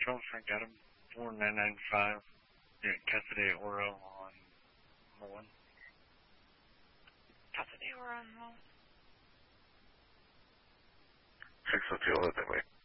Charles Frank Adam, 4995. Yeah, Casa de Oro on Mullen. Casa de Oro on Mullen. 602, let that way.